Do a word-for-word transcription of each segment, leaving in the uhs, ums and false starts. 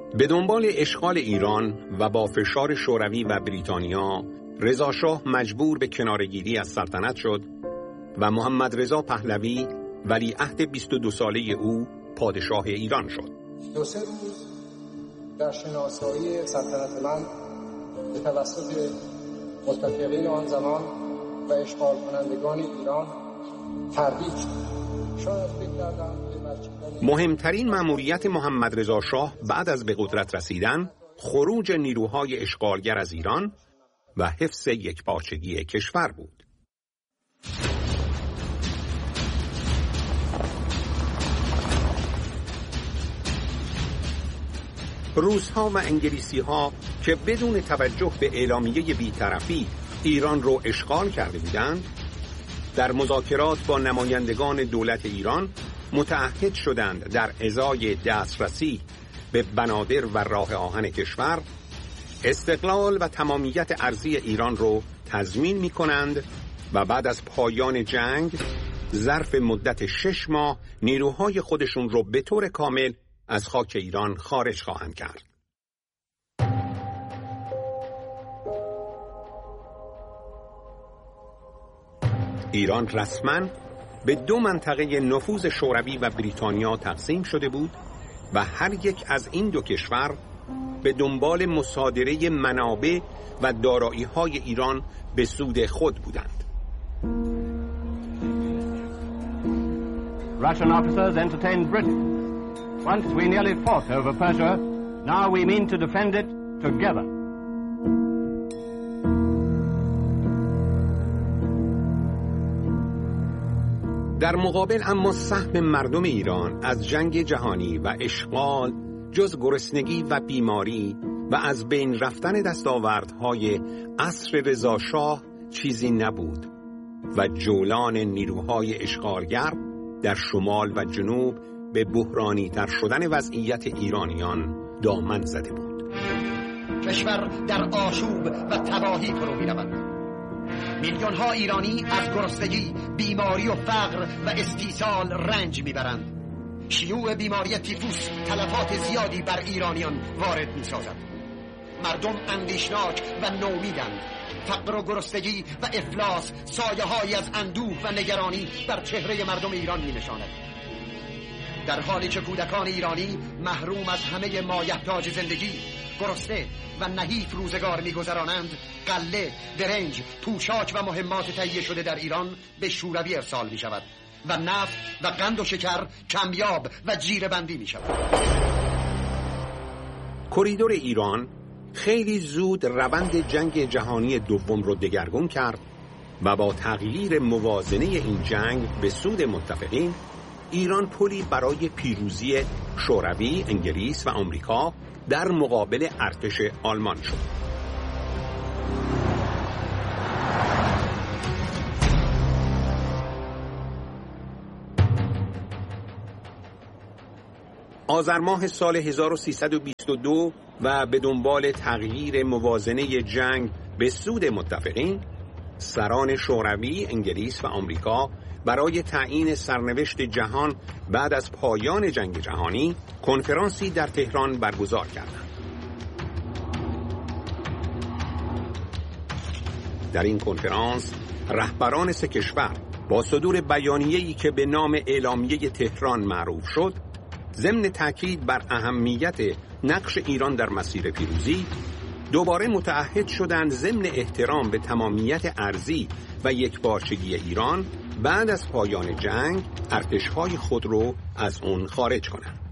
به دنبال اشغال ایران و با فشار شوروی و بریتانیا، رضا شاه مجبور به کناره‌گیری از سلطنت شد و محمد رضا پهلوی ولیعهد بیست و دو ساله او پادشاه ایران شد. دو سه روز در شناسایی سلطنت من به توسط متفقین آن زمان و اشغال کنندگان ایران تردید شد. شاید فکر کردم مهمترین مأموریت محمد رضا شاه بعد از به قدرت رسیدن خروج نیروهای اشغالگر از ایران و حفظ یکپارچگی کشور بود. روس‌ها و انگلیسی‌ها که بدون توجه به اعلامیه بی‌طرفی ایران رو اشغال کرده بودند، در مذاکرات با نمایندگان دولت ایران متعهد شدند در ازای دسترسی به بنادر و راه آهن کشور استقلال و تمامیت ارضی ایران رو تضمین می کنند و بعد از پایان جنگ ظرف مدت شش ماه نیروهای خودشون رو به طور کامل از خاک ایران خارج خواهند کرد. ایران رسماً به دو منطقه نفوذ شوروی و بریتانیا تقسیم شده بود و هر یک از این دو کشور به دنبال مصادره منابع و دارایی‌های ایران به سود خود بودند. Russian officers entertained Britain. Once we nearly fought over Persia, now we mean to defend it together. در مقابل اما سهم مردم ایران از جنگ جهانی و اشغال جز گرسنگی و بیماری و از بین رفتن دستاوردهای عصر رضا شاه چیزی نبود و جولان نیروهای اشغالگر در شمال و جنوب به بحرانی تر شدن وضعیت ایرانیان دامن زده بود. کشور در آشوب و تباهی فرو می‌رود. میلیون ها ایرانی از گرسنگی، بیماری و فقر و استیصال رنج میبرند. شیوع بیماری تیفوس تلفات زیادی بر ایرانیان وارد میسازد. مردم اندیشناک و نومیدند. فقر و گرسنگی و افلاس سایه هایی از اندوه و نگرانی بر چهره مردم ایران می نشاند. در حالی که کودکان ایرانی محروم از همه مایحتاج زندگی، گرسنه و نحیف روزگار می‌گذرانند، غله، برنج، پوشاک و مهمات تهیه شده در ایران به شوروی ارسال می‌شود و نفت و قند و شکر کمیاب و جیره‌بندی می‌شود. کریدور ایران خیلی زود روند جنگ جهانی دوم رو دگرگون کرد و با تغییر موازنه این جنگ به سود متفقین، ایران پلی برای پیروزی شوروی، انگلیس و آمریکا در مقابل ارتش آلمان شد. آذر ماه سال هزار و سیصد و بیست و دو و به دنبال تغییر موازنه جنگ به سود متفقین، سران شوروی، انگلیس و آمریکا برای تعیین سرنوشت جهان بعد از پایان جنگ جهانی کنفرانسی در تهران برگزار کردند. در این کنفرانس رهبران سه کشور با صدور بیانیه‌ای که به نام اعلامیه تهران معروف شد، ضمن تاکید بر اهمیت نقش ایران در مسیر پیروزی، دوباره متعهد شدند ضمن احترام به تمامیت ارضی و یکپارچگی ایران بعد از پایان جنگ ارتش‌های خود رو از اون خارج کنند.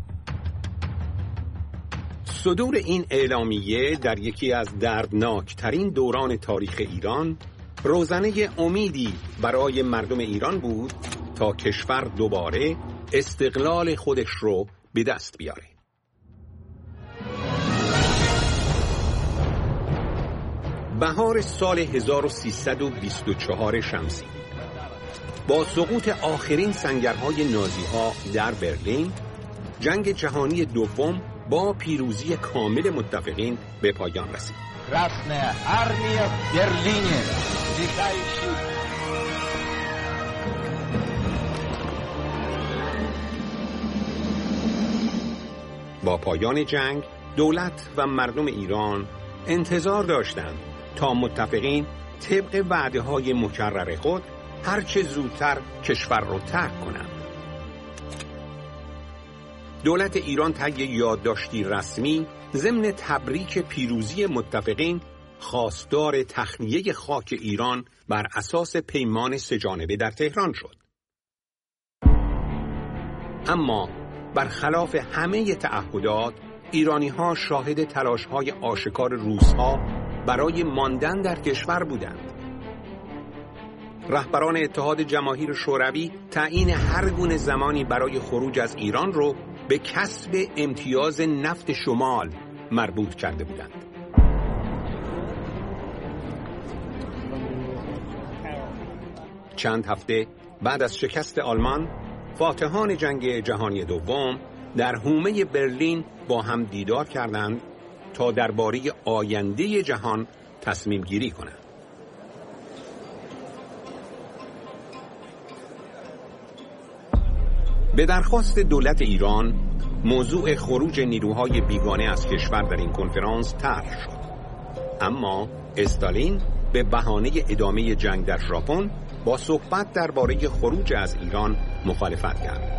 صدور این اعلامیه در یکی از دردناکترین دوران تاریخ ایران روزنه امیدی برای مردم ایران بود تا کشور دوباره استقلال خودش رو به دست بیاره. بهار سال هزار و سیصد و بیست و چهار شمسی، با سقوط آخرین سنگرهای نازی‌ها در برلین، جنگ جهانی دوم با پیروزی کامل متفقین به پایان رسید. Красная армия в Берлине. با پایان جنگ دولت و مردم ایران انتظار داشتند تا متفقین طبق وعده‌های مکرر خود هرچه زودتر کشور را ترک کنند. دولت ایران طی یادداشتی رسمی ضمن تبریک پیروزی متفقین خواستار تخلیه خاک ایران بر اساس پیمان سه‌جانبه در تهران شد. اما برخلاف همه تعهدات، ایرانی‌ها شاهد تلاش‌های آشکار روس‌ها برای ماندن در کشور بودند. رهبران اتحاد جماهیر شوروی تعیین هر گونه زمانی برای خروج از ایران رو به کسب امتیاز نفت شمال مربوط کرده بودند. چند هفته بعد از شکست آلمان، فاتحان جنگ جهانی دوم در حومه برلین با هم دیدار کردند تا درباره آینده جهان تصمیم گیری کنند. به درخواست دولت ایران، موضوع خروج نیروهای بیگانه از کشور در این کنفرانس طرح شد. اما استالین به بهانه ادامه جنگ در ژاپن با صحبت درباره خروج از ایران مخالفت کرد.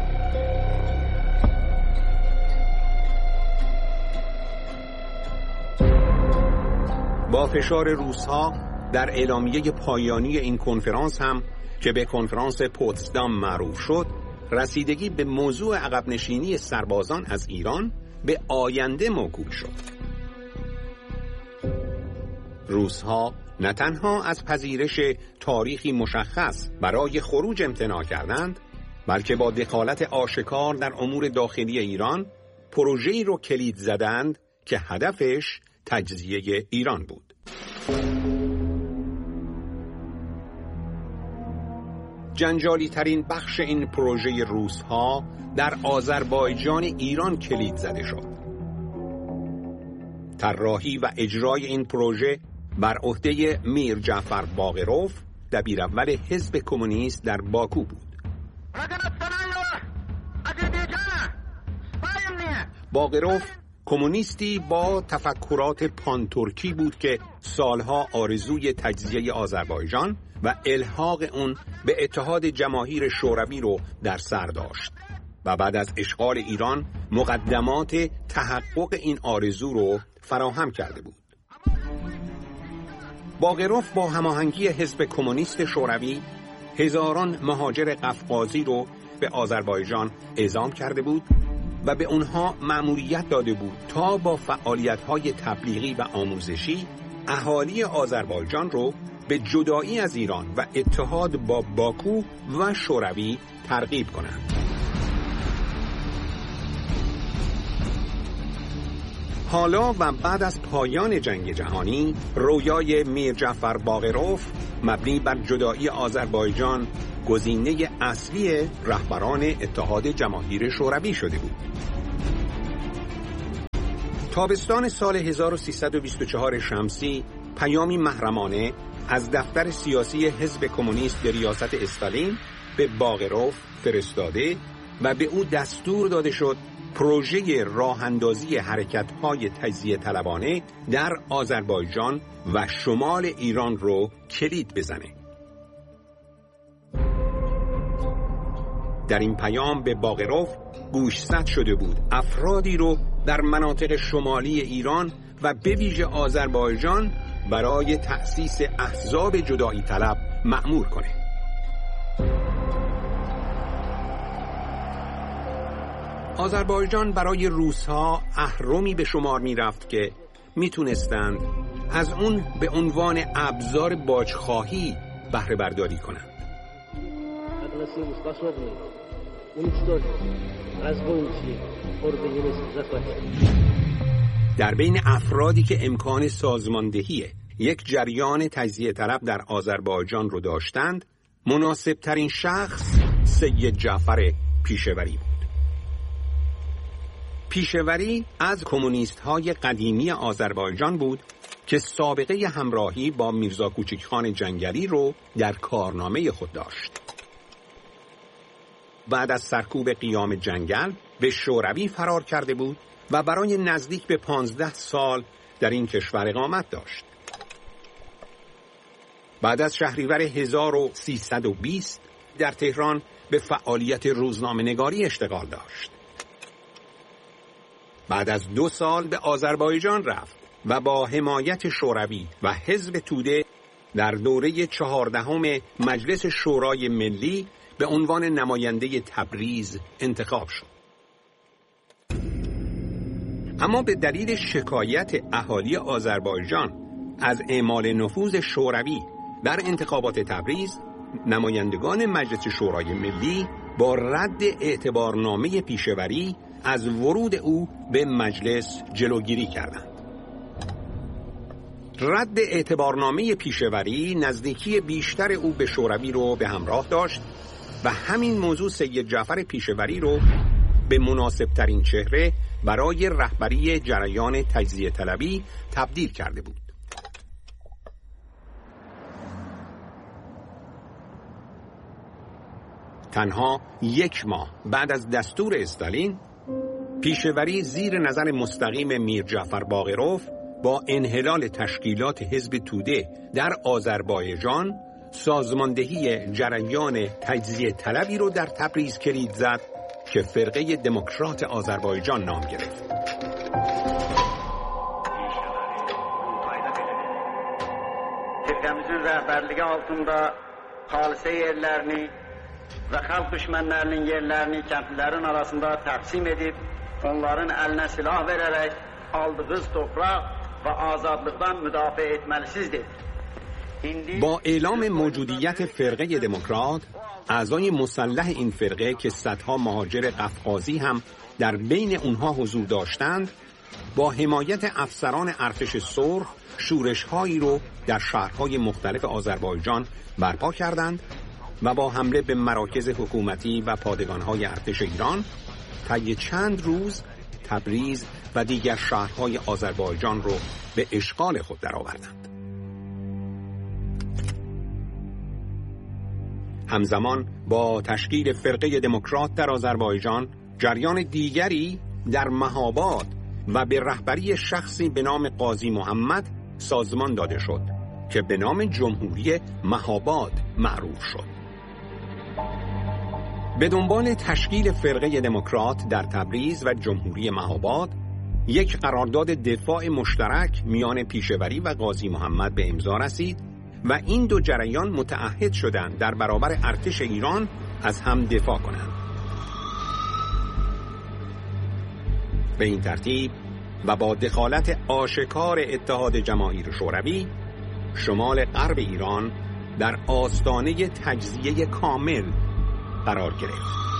با فشار روس‌ها در اعلامیه پایانی این کنفرانس هم که به کنفرانس پوتسدام معروف شد، رسیدگی به موضوع عقب نشینی سربازان از ایران به آینده موکول شد. روس‌ها نه تنها از پذیرش تاریخی مشخص برای خروج امتناع کردند، بلکه با دخالت آشکار در امور داخلی ایران پروژه‌ای رو کلید زدند که هدفش تجزیه ایران بود. جنجالی ترین بخش این پروژه روس‌ها در آذربایجان ایران کلید زده شد. طراحی و اجرای این پروژه بر عهده میر جعفر باقروف، دبیراول حزب کمونیست در باکو بود. باقروف کمونیستی با تفکرات پانترکی بود که سالها آرزوی تجزیه آذربایجان و الحاق اون به اتحاد جماهیر شوروی رو در سر داشت و بعد از اشغال ایران مقدمات تحقق این آرزو رو فراهم کرده بود. باقروف با هماهنگی حزب کمونیست شوروی هزاران مهاجر قفقازی رو به آذربایجان اعزام کرده بود و به اونها مأموریت داده بود تا با فعالیت‌های تبلیغی و آموزشی اهالی آذربایجان رو به جدایی از ایران و اتحاد با باکو و شوروی ترغیب کنند. حالا و بعد از پایان جنگ جهانی، رویای میر جعفر باقروف مبنی بر جدایی آذربایجان گزینه اصلی رهبران اتحاد جماهیر شوروی شده بود. تابستان سال هزار و سیصد و بیست و چهار شمسی پیامی محرمانه از دفتر سیاسی حزب کمونیست به ریاست استالین به باقروف فرستاده و به او دستور داده شد پروژه راه‌اندازی حرکت‌های تجزیه طلبانه در آذربایجان و شمال ایران رو کلید بزنه. در این پیام به باقروف گوشزد شده بود افرادی رو در مناطق شمالی ایران و به ویژه آذربایجان برای تأسیس احزاب جدایی طلب مأمور کنه. آذربایجان برای روس‌ها اهرمی به شمار می رفت که می تونستند از اون به عنوان ابزار باجخواهی بهره برداری کنند. در بین افرادی که امکان سازماندهی یک جریان تجزیه طلب در آذربایجان رو داشتند، مناسب ترین شخص سید جعفر پیشوری بود. پیشوری از کمونیست های قدیمی آذربایجان بود که سابقه همراهی با میرزا کوچکخان جنگلی رو در کارنامه خود داشت. بعد از سرکوب قیام جنگل به شوروی فرار کرده بود و برای نزدیک به پانزده سال در این کشور اقامت داشت. بعد از شهریور هزار و سیصد و بیست در تهران به فعالیت روزنامه‌نگاری اشتغال داشت. بعد از دو سال به آذربایجان رفت و با حمایت شوروی و حزب توده در دوره چهاردهم مجلس شورای ملی به عنوان نماینده تبریز انتخاب شد. اما به دلیل شکایت اهالی آذربایجان از اعمال نفوذ شوروی در انتخابات تبریز، نمایندگان مجلس شورای ملی با رد اعتبارنامه پیشوری از ورود او به مجلس جلوگیری کردند. رد اعتبارنامه پیشوری نزدیکی بیشتر او به شوروی رو به همراه داشت و همین موضوع سید جعفر پیشوری رو به مناسب ترین چهره برای رهبری جریان تجزیه طلبی تبدیل کرده بود. تنها یک ماه بعد از دستور استالین، پیشوری زیر نظر مستقیم میر جعفر باقروف با انحلال تشکیلات حزب توده در آذربایجان سازماندهی جریان تجزیه طلبی رو در تبریز کلید زد که فرقه دموکرات آذربایجان نام گرفت. Türk'ümüzün rəhbərliyi altında xalisə yerlərini və xalq düşmənlərinin yerlərini kəndlilərin arasında təqsim edib, onların əlinə silah verərək aldığınız torpaq və azadlıqdan müdafiə etməlisizdir. با اعلام موجودیت فرقه دموکرات، اعضای مسلح این فرقه که صدها مهاجر قفقازی هم در بین اونها حضور داشتند، با حمایت افسران ارتش سرخ شورش‌هایی رو در شهرهای مختلف آذربایجان برپا کردند و با حمله به مراکز حکومتی و پادگان‌های ارتش ایران طی چند روز تبریز و دیگر شهرهای آذربایجان رو به اشغال خود درآوردند. همزمان با تشکیل فرقه دموکرات در آذربایجان، جریان دیگری در مهاباد و به رهبری شخصی به نام قاضی محمد سازمان داده شد که به نام جمهوری مهاباد معروف شد. به دنبال تشکیل فرقه دموکرات در تبریز و جمهوری مهاباد، یک قرارداد دفاع مشترک میان پیشوری و قاضی محمد به امضا رسید و این دو جریان متعهد شدند در برابر ارتش ایران از هم دفاع کنند. به این ترتیب و با دخالت آشکار اتحاد جماهیر شوروی، شمال غرب ایران در آستانه تجزیه کامل قرار گرفت.